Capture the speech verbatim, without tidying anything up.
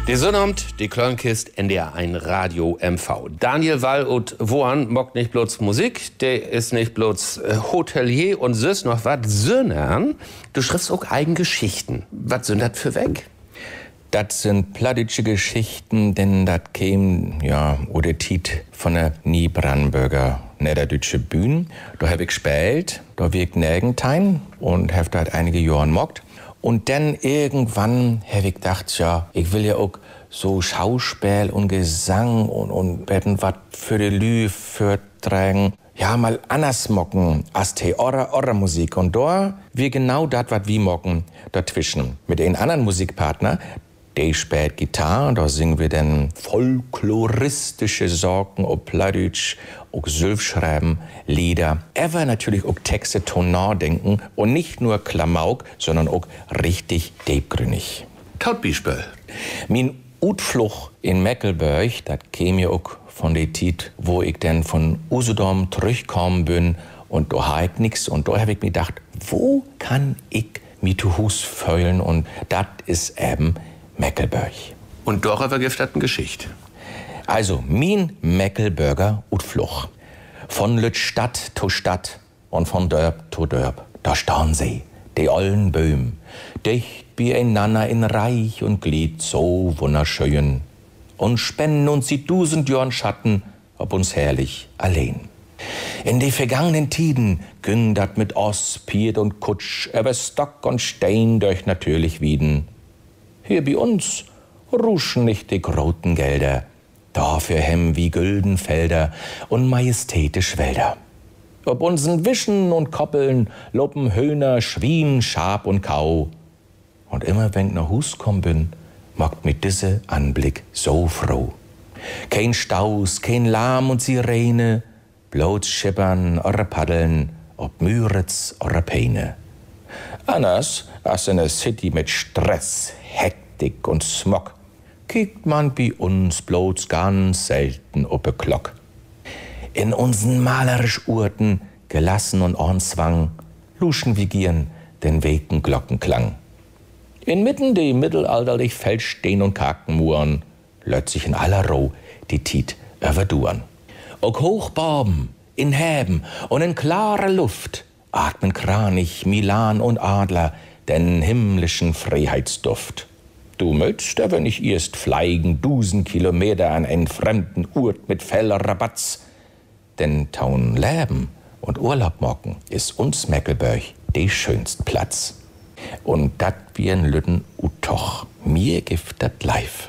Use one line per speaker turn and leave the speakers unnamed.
Die Sonnabend, die Klörnkist, N D R eins Radio M V. Daniel Wall und Wohan mockt nicht bloß Musik, der ist nicht bloß äh, Hotelier und süß noch was, sondern du schriftst auch eigene Geschichten. Was sind das für weg?
Das sind plattdeutsche Geschichten, denn das käm, ja, oder Tiet von der Niebrandenburger Niederdeutsche Bühne. Da hab ich gespielt, da wirkt nirgentein und hab da einige Jahre mockt. Und dann irgendwann hab ich gedacht, ja, ich will ja auch so Schauspiel und Gesang und, und betten was für die Lü, für tragen. Ja, mal anders mocken als die orre, orre Musik. Und da wir genau das, was wir mocken, dazwischen. Mit den anderen Musikpartner, die spielt Gitarre, und da singen wir dann folkloristische Sorgen, ob Plattdeutsch, auch Sülfschreiben, Lieder. Aber natürlich auch Texte tonal denken und nicht nur Klamauk, sondern auch richtig deepgrünnig.
Tautbispel.
Mein Utfluch in Meckelberg, das käme ja auch von der Zeit, wo ich dann von Usedom zurückgekommen bin und da hab ich nix. Und da hab ich mir gedacht, wo kann ich mich zu Hus feulen? Und das ist eben Meckelberg.
Und doch vergifteten Geschichte.
Also, mein Meckelberger Utfluch. Von Lüt Stadt zu Stadt und von Dörp zu Dörp. Da stehen sie, die ollen Böhm, dicht beieinander in Reich und Glied, so wunderschön. Und spenden uns die dusend Jorn Schatten, ob uns herrlich allein. In die vergangenen Tiden ging dat mit Oss, Piet und Kutsch, über Stock und Stein durch natürlich Wieden. Hier bei uns ruschen nicht die großen Gelder, dafür hem wie Güldenfelder und majestätisch Wälder. Ob uns'n Wischen und Koppeln loppen Höhner, Schwien, Schaf und Kau. Und immer wenn ich nach Hus komm bin, macht mit diese Anblick so froh. Kein Staus, kein Lärm und Sirene, bloß Schippern oder Paddeln, ob Müritz oder Peine. Anders als in der City mit Stress, Hektik und Smog, kriegt man bei uns bloß ganz selten ob e Glock. In unseren malerisch Urten, gelassen und Ornzwang, luschen wir gieren den weken Glockenklang. Inmitten die mittelalterlich Feldstehen und Kakenmuren, löt sich in aller Ruhe die Tiet überduren. Auch Hochborben, in Häben und in klarer Luft atmen Kranich, Milan und Adler den himmlischen Freiheitsduft. Du möchtest aber nicht erst fleigen dusen Kilometer an einen fremden Urt mit feller Rabatz. Denn taun Leben und Urlaub mocken ist uns Meckelberg de schönst Platz. Und dat wir in Lütten utoch, mir gift dat live.